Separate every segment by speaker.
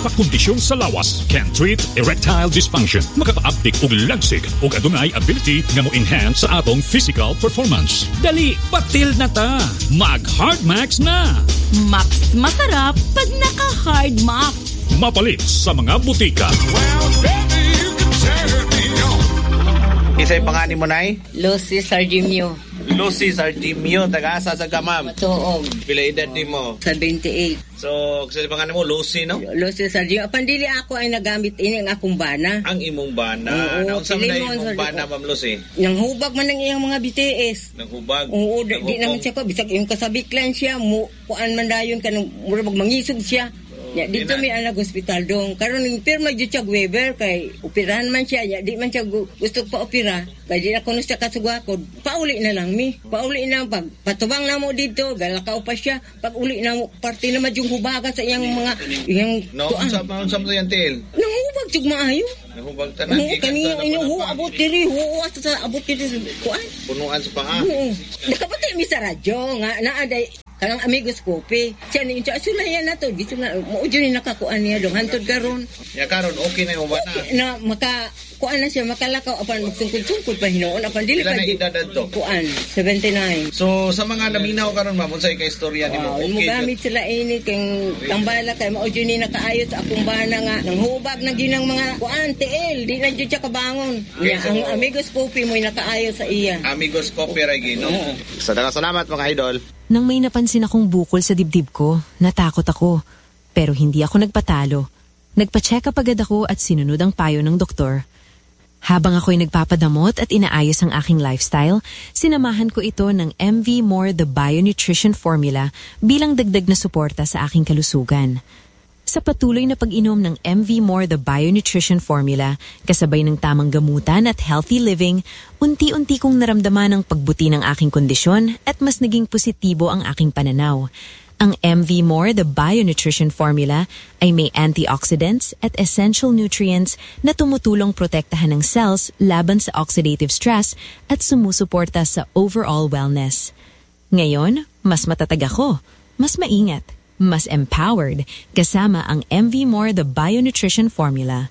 Speaker 1: Napakakondisyon sa lawas can treat erectile dysfunction. Makakaabdik og lagsig ug adunay ability nga mo-enhance sa atong physical performance. Dali, batil na ta. Mag-Hard Max na.
Speaker 2: Max masarap pag naka-Hard Max.
Speaker 1: Mapalit sa mga butika.
Speaker 3: Well, baby, you can turn me on.
Speaker 4: Isa'y panganin mo, Nay?
Speaker 5: Lucy Sardimio.
Speaker 4: Lucy Sardimio, taga-asa sa Gamam.
Speaker 5: Matuog.
Speaker 4: Pila edad ni mo?
Speaker 5: 78.
Speaker 4: So, kasi pangalan mo, Lucy, no?
Speaker 5: Lucy Sardimio. Pandili ako ay nagamit ini ang akong bana.
Speaker 4: Ang imong bana.
Speaker 5: Oo,
Speaker 4: Naunsa man na
Speaker 5: Pilimon,
Speaker 4: imong bana, Ma'am Lucy?
Speaker 5: Nang hubag man ng iyang mga BTS.
Speaker 4: Nang hubag?
Speaker 5: Oo, di naman siya ko. Bisag yung kasabiklan siya, kuan man dayon ka nang murag mangisog siya. Ya, dito may anak hospital dong. Karon ning pirma jud siya Weber kay operahan man siya. Ya, di man siya gusto pa opera. Kay di na kuno siya kasugwakod. Pauli na lang mi. Pauli na pag patubang na mo dito, galakaw pa siya. Pag uli na mo parte na madyong hubaga sa iyang mga
Speaker 4: no, unsa man yan til?
Speaker 5: Nangubag jud maayo.
Speaker 4: Nahubag tanan
Speaker 5: Kanina abot diri, sa abot diri kuan.
Speaker 4: Punuan sa paa.
Speaker 5: Nakapatay mi sa radyo nga naaday kanang amigos kopi. Siya ni siya sulayan na to. Dito na mo jud nakakuan niya dong hantod karon.
Speaker 4: Ya karon okay na yung bana.
Speaker 5: Na maka kuan na siya makalakaw apan magsungkod-sungkod pa hinuon apan dili pa
Speaker 4: na edad to.
Speaker 5: Kuan 79.
Speaker 4: So sa mga naminaw karon ma'am unsay kay istorya nimo?
Speaker 5: Okay. Mo gamit sila ini kay tambala kay mao jud ni nakaayos sa akong bana nga nang hubag na ginang mga kuan TL di na jud siya kabangon.
Speaker 4: Okay, so,
Speaker 5: ang amigos kopi mo nakaayos sa iya.
Speaker 4: Amigos kopi ra gino. Salamat mga idol.
Speaker 6: Nang may napansin akong bukol sa dibdib ko, natakot ako. Pero hindi ako nagpatalo. Nagpa-check up agad ako at sinunod ang payo ng doktor. Habang ako'y nagpapadamot at inaayos ang aking lifestyle, sinamahan ko ito ng MV More The Bio-Nutrition Formula bilang dagdag na suporta sa aking kalusugan. Sa patuloy na pag-inom ng MV More The Bio-Nutrition Formula, kasabay ng tamang gamutan at healthy living, unti-unti kong naramdaman ang pagbuti ng aking kondisyon at mas naging positibo ang aking pananaw. Ang MV More The Bio-Nutrition Formula ay may antioxidants at essential nutrients na tumutulong protektahan ng cells laban sa oxidative stress at sumusuporta sa overall wellness. Ngayon, mas matatag ako, mas maingat, mas empowered kasama ang MV More The Bio-Nutrition Formula.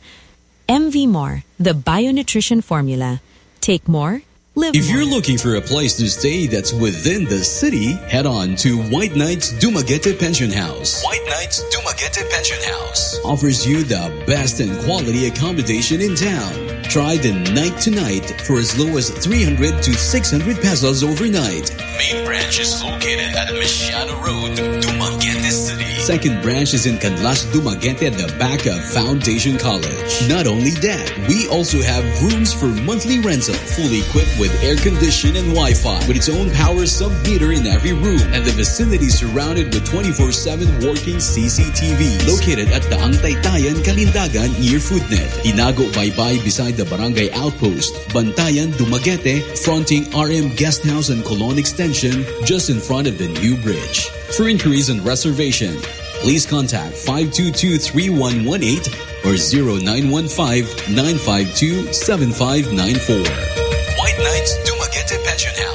Speaker 6: MV More The Bio-Nutrition Formula. Take more, live
Speaker 7: If
Speaker 6: more.
Speaker 7: you're looking for a place to stay that's within the city, head on to White Knights Dumaguete Pension House. White Knights Dumaguete Pension House offers you the best and quality accommodation in town. Try the night to night for as low as 300 to 600 pesos overnight. Main branch is located at Mesiano Road, Dumaguete City. Second branch is in Canlas, Dumaguete at the back of Foundation College. Not only that, we also have rooms for monthly rental, fully equipped with air condition and Wi-Fi, with its own power sub-meter in every room, and the vicinity surrounded with 24/7 working CCTVs. Located at the Taytayan, Kalindagan near Foodnet. Inago Baybay beside the Barangay Outpost. Bantayan, Dumaguete, fronting RM Guest House and Colon Extension, just in front of the new bridge. For inquiries and reservation, please contact 522-3118 or 0915-952-7594. White Knights Dumaguete Pension House.